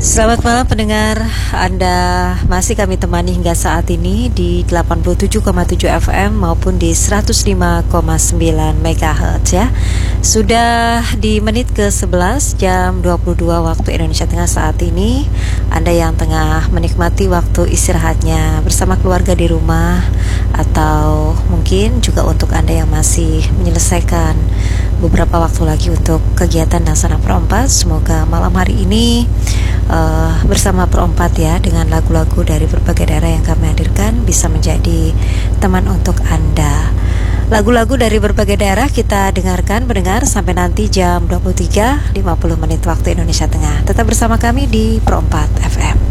Selamat malam pendengar, Anda masih kami temani hingga saat ini di 87,7 FM maupun di 105,9 MHz ya. Sudah di menit ke-11 jam 22 waktu Indonesia Tengah saat ini. Anda yang tengah menikmati waktu istirahatnya bersama keluarga di rumah, atau mungkin juga untuk Anda yang masih menyelesaikan beberapa waktu lagi untuk kegiatan Dasana Perempat. Semoga malam hari ini bersama Perempat ya, dengan lagu-lagu dari berbagai daerah yang kami hadirkan bisa menjadi teman untuk Anda. Lagu-lagu dari berbagai daerah kita dengarkan pendengar sampai nanti jam 23.50 waktu Indonesia Tengah. Tetap bersama kami di Perempat FM.